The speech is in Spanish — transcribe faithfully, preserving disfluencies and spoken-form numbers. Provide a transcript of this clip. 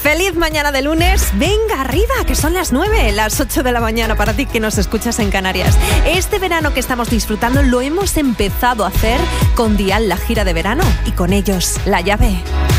Feliz mañana de lunes. Venga arriba, que son las nueve, las ocho de la mañana para ti que nos escuchas en Canarias. Este verano que estamos disfrutando lo hemos empezado a hacer con Dial, la gira de verano, y con ellos, La Llave.